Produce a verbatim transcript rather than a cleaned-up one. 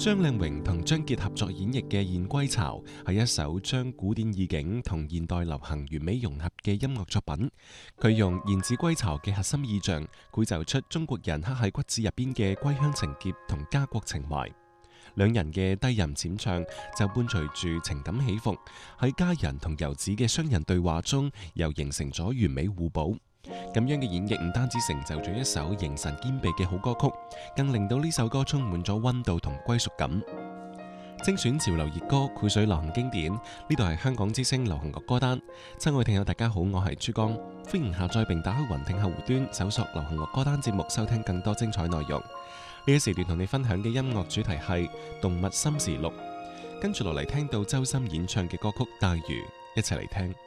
張靚榮同張傑合作演繹嘅《燕歸巢》係一首將古典意境同現代流行完美融合嘅音樂作品。佢用燕子歸巢嘅核心意象，繪就出中國人刻喺骨子入邊嘅歸鄉情結同家國情懷。兩人嘅低吟淺唱就伴隨住情感起伏，喺家人同遊子嘅雙人對話中，又形成咗完美互補。咁樣嘅演繹唔單止成就咗一首形神兼備嘅好歌曲，更令到呢首歌充滿咗溫度同歸屬感。精選潮流熱歌，繪水流行經典，呢度係香港之聲流行樂歌單。親愛聽友大家好，我係珠江，歡迎下載並打開雲聽客戶端，搜索流行樂歌單節目，收聽更多精彩內容。呢一時段同你分享嘅音樂主題係動物心時錄，跟住落嚟聽到周深演唱嘅歌曲《大魚》，一齊嚟聽。